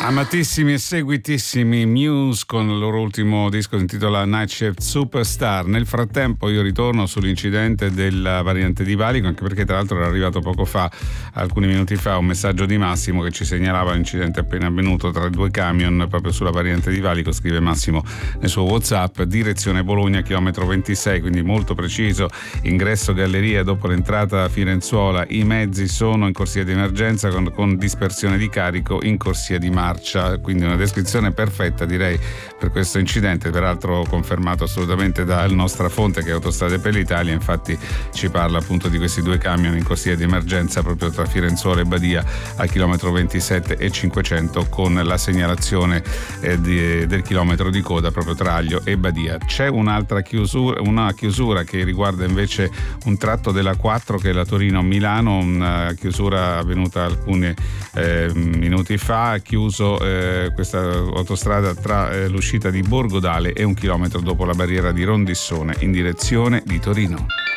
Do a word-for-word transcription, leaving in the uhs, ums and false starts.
Amatissimi e seguitissimi Muse con il loro ultimo disco si intitola Night Shift Superstar. Nel frattempo io ritorno sull'incidente della variante di Valico, anche perché tra l'altro era arrivato poco fa, alcuni minuti fa, un messaggio di Massimo che ci segnalava l'incidente appena avvenuto tra due camion proprio sulla variante di Valico. Scrive Massimo nel suo WhatsApp: direzione Bologna, chilometro ventisei, quindi molto preciso, ingresso galleria dopo l'entrata a Firenzuola, i mezzi sono in corsia di emergenza con, con dispersione di carico in corsia di marcia. Quindi una descrizione perfetta, direi, per questo incidente, peraltro confermato assolutamente dalla nostra fonte che è Autostrade per l'Italia. Infatti ci parla appunto di questi due camion in corsia di emergenza proprio tra Firenzuola e Badia al chilometro ventisette e cinquecento, con la segnalazione eh, di, del chilometro di coda proprio tra Aglio e Badia. C'è un'altra chiusura, una chiusura che riguarda invece un tratto della quattro che è la Torino-Milano, una chiusura avvenuta alcuni eh, minuti fa, chiuso eh, questa autostrada tra eh, l'uscita di Borgodale e un chilometro dopo la barriera di Rondissone in direzione di Torino.